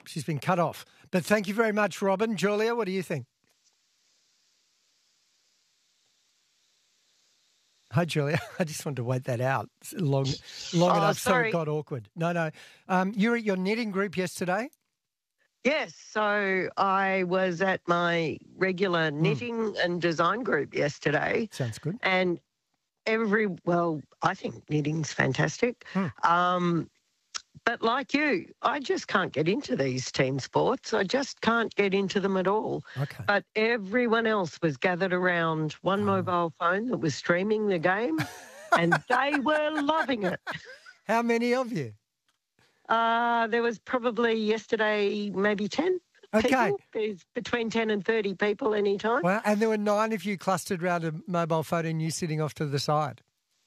she's been cut off. But thank you very much, Robin. Julia, what do you think? Hi, Julia. I just wanted to wait that out long enough so it got awkward. No. You were at your knitting group yesterday? Yes, so I was at my regular knitting and design group yesterday. Sounds good. And I think knitting's fantastic. But like you, I just can't get into these team sports. I just can't get into them at all. Okay. But everyone else was gathered around one mobile phone that was streaming the game, and they were loving it. How many of you? There was probably yesterday maybe 10 people. There's between 10 and 30 people any time. Well, and there were 9 of you clustered around a mobile phone and you sitting off to the side.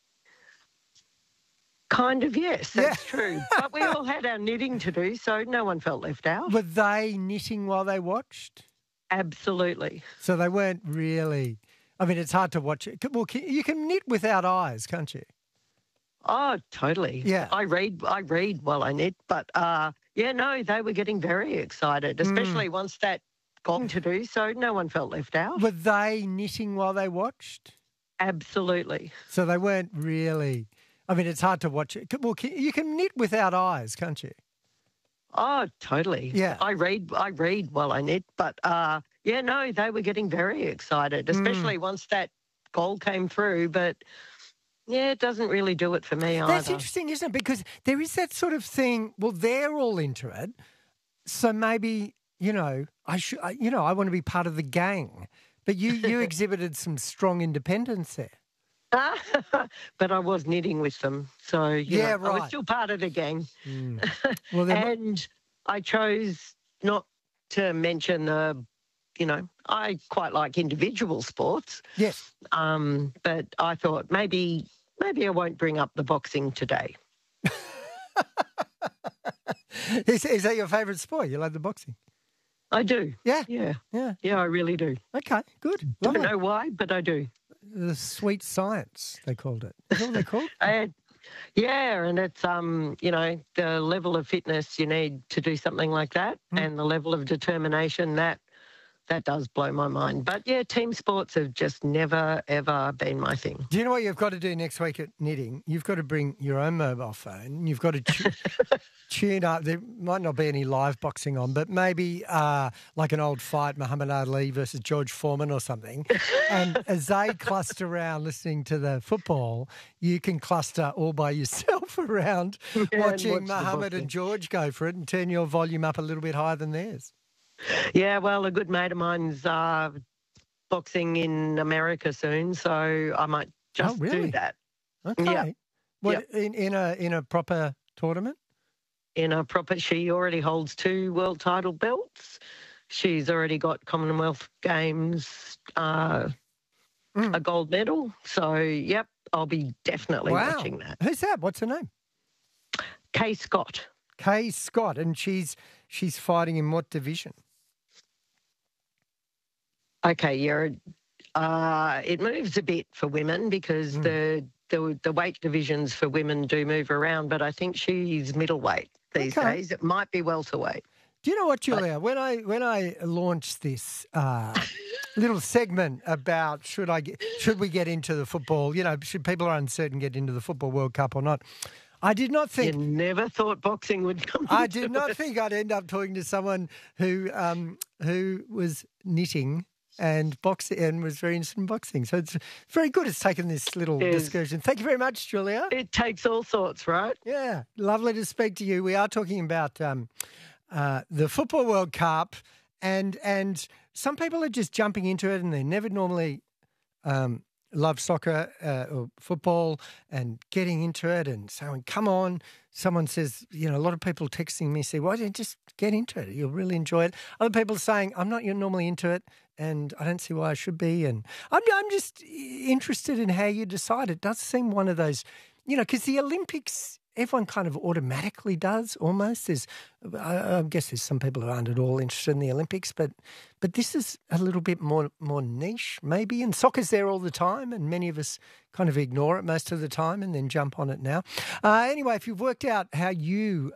Kind of, yes, that's true. But we all had our knitting to do, so no one felt left out. Were they knitting while they watched? Absolutely. So they weren't really... I mean, it's hard to watch it. Well, you can knit without eyes, can't you? Oh, totally. Yeah. I read while I knit, but they were getting very excited, especially once that got to do, so no one felt left out. Were they knitting while they watched? Absolutely. So they weren't really... I mean, it's hard to watch it. Well, you can knit without eyes, can't you? Oh, totally. Yeah. I read while I knit, but they were getting very excited, especially once that goal came through, but... Yeah, it doesn't really do it for me either. That's interesting, isn't it? Because there is that sort of thing, well, they're all into it, so maybe, I want to be part of the gang. But you exhibited some strong independence there. But I was knitting with them, so I was still part of the gang. Well, and I chose not to mention I quite like individual sports. Yes. But I thought maybe I won't bring up the boxing today. Is that your favourite sport? You like the boxing? I do. Yeah. Yeah. Yeah. Yeah, I really do. Okay, good. Don't know why, but I do. The sweet science, they called it. Is that what they called? Yeah, and it's, the level of fitness you need to do something like that and the level of determination, that does blow my mind. But, yeah, team sports have just never, ever been my thing. Do you know what you've got to do next week at knitting? You've got to bring your own mobile phone. You've got to tune up. There might not be any live boxing on, but maybe like an old fight, Muhammad Ali versus George Foreman or something. And as they cluster around listening to the football, you can cluster all by yourself around watching Muhammad and George go for it and turn your volume up a little bit higher than theirs. Yeah, well, a good mate of mine's boxing in America soon, so I might just do that. Okay. Yeah. What, in a proper tournament? She already holds 2 world title belts. She's already got Commonwealth Games, a gold medal. So, I'll be definitely watching that. Who's that? What's her name? Kay Scott. Kay Scott, and she's fighting in what division? Okay, it moves a bit for women because the weight divisions for women do move around, but I think she's middleweight these days. It might be welterweight. Do you know what, Julia? When I launched this little segment about should we get into the football? Should people are uncertain get into the Football World Cup or not? I did not think... You never thought boxing would come I did not think I'd end up talking to someone who was knitting and boxing and was very interested in boxing. So it's very good. It's taken this little discussion. Thank you very much, Julia. It takes all sorts, right? Yeah. Lovely to speak to you. We are talking about the Football World Cup and some people are just jumping into it and they never normally love soccer or football and getting into it and saying, come on. Someone says, a lot of people texting me say, why don't you just get into it? You'll really enjoy it. Other people saying, I'm not normally into it and I don't see why I should be. And I'm just interested in how you decide. It does seem one of those, because the Olympics, everyone kind of automatically does almost. I guess there's some people who aren't at all interested in the Olympics, but this is a little bit more niche maybe. And soccer's there all the time and many of us kind of ignore it most of the time and then jump on it now. Anyway, if you've worked out how you